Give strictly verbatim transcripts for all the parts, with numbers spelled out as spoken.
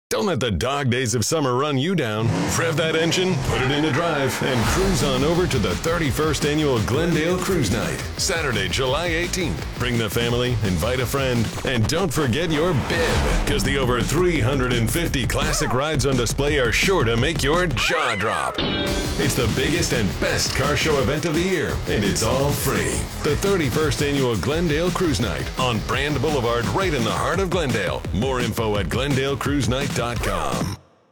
Don't let the dog days of summer run you down. Rev that engine, put it into drive, and cruise on over to the thirty-first Annual Glendale Cruise Night, Saturday, July eighteenth. Bring the family, invite a friend, and don't forget your bib, because the over three hundred fifty classic rides on display are sure to make your jaw drop. It's the biggest and best car show event of the year, and it's all free. The thirty-first Annual Glendale Cruise Night on Brand Boulevard, right in the heart of Glendale. More info at glendale cruise night dot com.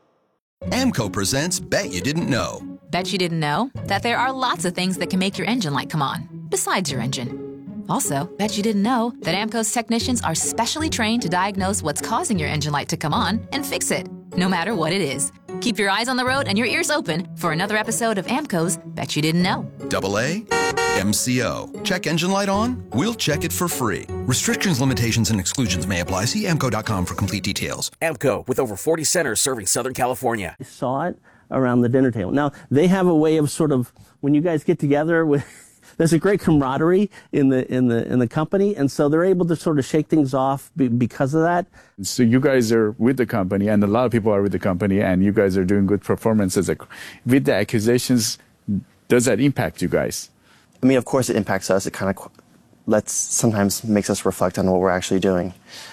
AMCO presents Bet You Didn't Know. Bet you didn't know that there are lots of things that can make your engine light come on, besides your engine. Also, bet you didn't know that AMCO's technicians are specially trained to diagnose what's causing your engine light to come on and fix it, no matter what it is. Keep your eyes on the road and your ears open for another episode of AMCO's Bet You Didn't Know. Double A, M C O. Check engine light on? We'll check it for free. Restrictions, limitations, and exclusions may apply. See A M C O dot com for complete details. AMCO, with over forty centers serving Southern California. I saw it around the dinner table. Now, they have a way of sort of, when you guys get together with... There's a great camaraderie in the in the in the company, and so they're able to sort of shake things off be, because of that. So you guys are with the company, and a lot of people are with the company, and you guys are doing good performances. With the accusations, does that impact you guys? I mean, of course, it impacts us. It kind of lets sometimes makes us reflect on what we're actually doing.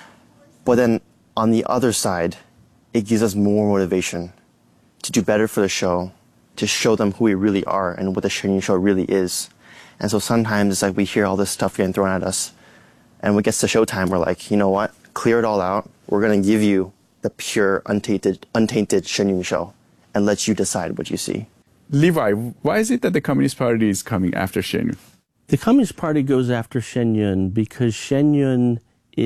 But then on the other side, it gives us more motivation to do better for the show, to show them who we really are and what the Shen Yun show really is. And so sometimes it's like we hear all this stuff getting thrown at us, and when it gets to showtime, we're like, you know what? Clear it all out. We're going to give you the pure, untainted, untainted Shen Yun show and let you decide what you see. Levi, why is it that the Communist Party is coming after Shen Yun? The Communist Party goes after Shen Yun because Shen Yun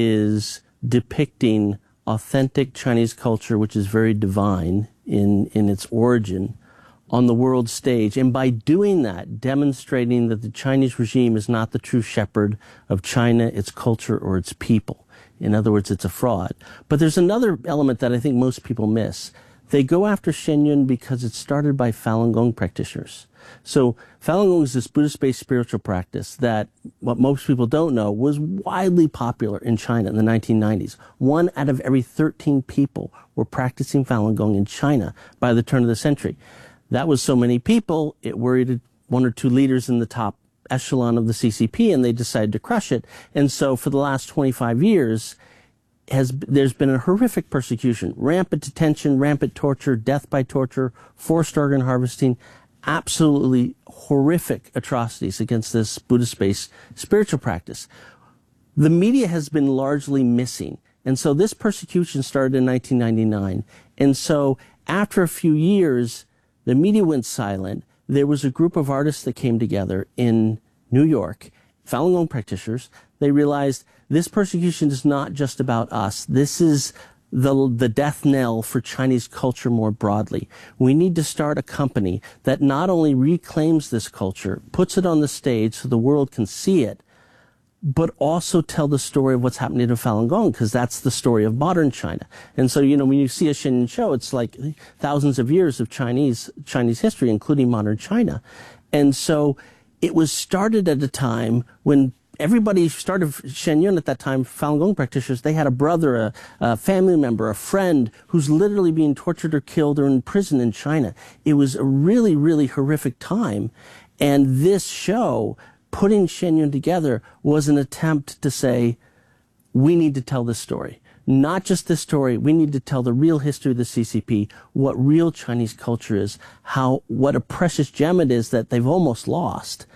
is depicting authentic Chinese culture, which is very divine in, in its origin, on the world stage, and by doing that, demonstrating that the Chinese regime is not the true shepherd of China, its culture, or its people. In other words, it's a fraud. But there's another element that I think most people miss. They go after Shen Yun because it's started by Falun Gong practitioners. So Falun Gong is this Buddhist-based spiritual practice that, what most people don't know, was widely popular in China in the nineteen nineties. One out of every thirteen people were practicing Falun Gong in China by the turn of the century. That was so many people, it worried one or two leaders in the top echelon of the C C P, and they decided to crush it. And so for the last twenty-five years, has there's been a horrific persecution, rampant detention, rampant torture, death by torture, forced organ harvesting, absolutely horrific atrocities against this Buddhist-based spiritual practice. The media has been largely missing. And so this persecution started in nineteen ninety-nine. And so after a few years, the media went silent. There was a group of artists that came together in New York, Falun Gong practitioners. They realized this persecution is not just about us. This is the, the death knell for Chinese culture more broadly. We need to start a company that not only reclaims this culture, puts it on the stage so the world can see it, but also tell the story of what's happening to Falun Gong, because that's the story of modern China. And so, you know, when you see a Shen Yun show, it's like thousands of years of Chinese Chinese history, including modern China. And so it was started at a time when everybody started Shen Yun at that time, Falun Gong practitioners, they had a brother, a, a family member, a friend who's literally being tortured or killed or in prison in China. It was a really, really horrific time. And this show, putting Shen Yun together, was an attempt to say, we need to tell this story. Not just this story, we need to tell the real history of the C C P, what real Chinese culture is, how, what a precious gem it is that they've almost lost,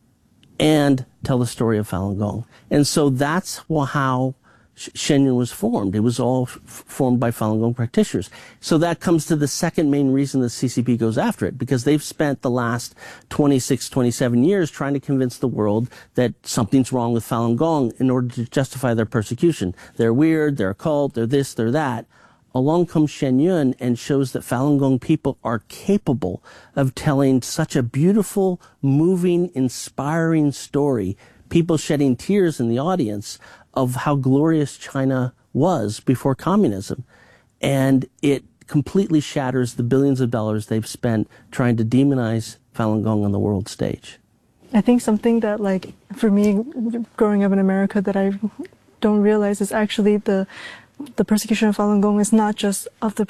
and tell the story of Falun Gong. And so that's how Shen Yun was formed. It was all f formed by Falun Gong practitioners. So that comes to the second main reason the C C P goes after it, because they've spent the last twenty-six, twenty-seven years trying to convince the world that something's wrong with Falun Gong in order to justify their persecution. They're weird, they're a cult, they're this, they're that. Along comes Shen Yun and shows that Falun Gong people are capable of telling such a beautiful, moving, inspiring story, people shedding tears in the audience, of how glorious China was before communism. And it completely shatters the billions of dollars they've spent trying to demonize Falun Gong on the world stage. I think something that, like, for me, growing up in America, that I don't realize is actually the the persecution of Falun Gong is not just of the